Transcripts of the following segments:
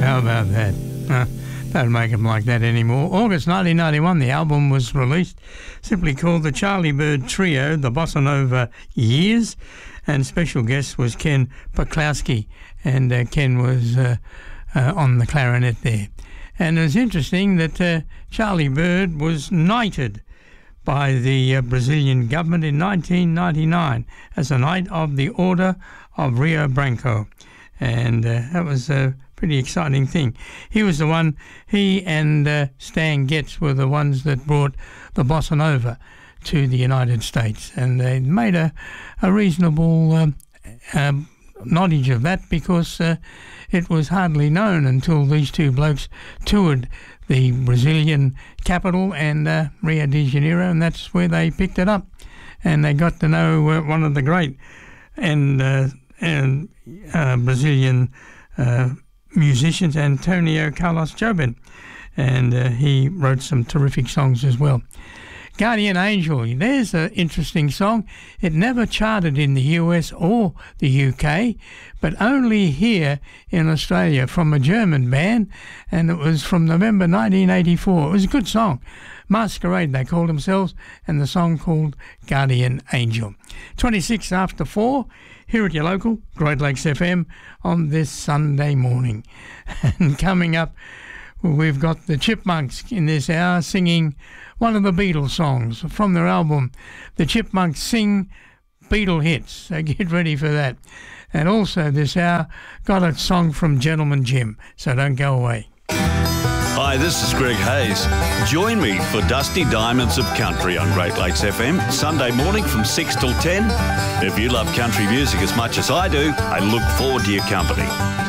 How about that? Don't make them like that anymore. August 1991, the album was released, simply called the Charlie Bird Trio, the Bossa Nova Years, and special guest was Ken Peklowski, and Ken was on the clarinet there. And it was interesting that Charlie Bird was knighted by the Brazilian government in 1999 as a Knight of the Order of Rio Branco, and that was a pretty exciting thing. He was the one, he and Stan Getz were the ones that brought the Bossa Nova to the United States, and they made a reasonable knowledge of that because it was hardly known until these two blokes toured the Brazilian capital and Rio de Janeiro, and that's where they picked it up, and they got to know one of the great and Brazilian musicians, Antonio Carlos Jobim, and he wrote some terrific songs as well. Guardian Angel, there's an interesting song. It never charted in the US or the UK, but only here in Australia from a German band, and it was from November 1984. It was a good song. Masquerade, they called themselves, and the song called Guardian Angel. 26 after 4, here at your local Great Lakes FM on this Sunday morning. And coming up, we've got the Chipmunks in this hour singing one of the Beatles songs from their album, The Chipmunks Sing Beatle Hits. So get ready for that. And also this hour, got a song from Gentleman Jim, so don't go away. Hi, this is Greg Hayes. Join me for Dusty Diamonds of Country on Great Lakes FM, Sunday morning from 6 till 10. If you love country music as much as I do, I look forward to your company.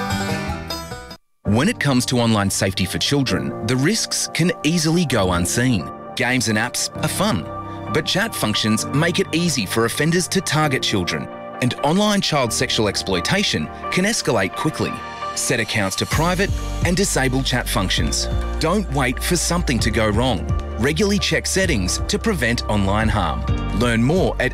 When it comes to online safety for children, the risks can easily go unseen. Games and apps are fun, but chat functions make it easy for offenders to target children, and online child sexual exploitation can escalate quickly. Set accounts to private and disable chat functions. Don't wait for something to go wrong. Regularly check settings to prevent online harm. Learn more at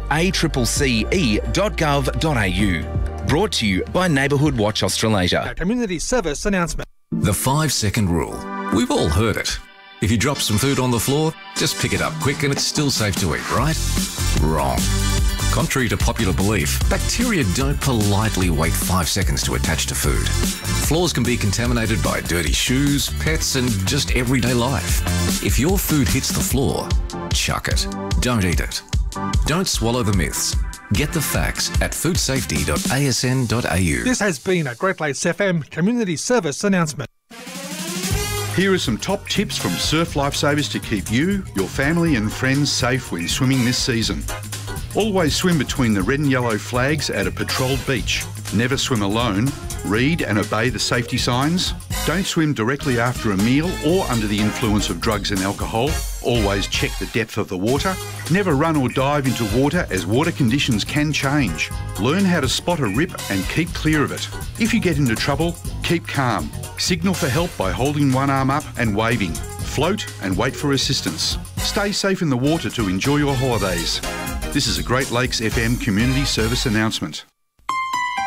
accce.gov.au. Brought to you by Neighbourhood Watch Australasia. A community service announcement. The 5-second rule. We've all heard it. If you drop some food on the floor, just pick it up quick and it's still safe to eat, right? Wrong. Contrary to popular belief, bacteria don't politely wait 5 seconds to attach to food. Floors can be contaminated by dirty shoes, pets, and just everyday life. If your food hits the floor, chuck it. Don't eat it. Don't swallow the myths. Get the facts at foodsafety.asn.au. This has been a Great Lakes FM community service announcement. Here are some top tips from Surf Lifesavers to keep you, your family and friends safe when swimming this season. Always swim between the red and yellow flags at a patrolled beach. Never swim alone. Read and obey the safety signs. Don't swim directly after a meal or under the influence of drugs and alcohol. Always check the depth of the water. Never run or dive into water as water conditions can change. Learn how to spot a rip and keep clear of it. If you get into trouble, keep calm. Signal for help by holding one arm up and waving. Float and wait for assistance. Stay safe in the water to enjoy your holidays. This is a Great Lakes FM community service announcement.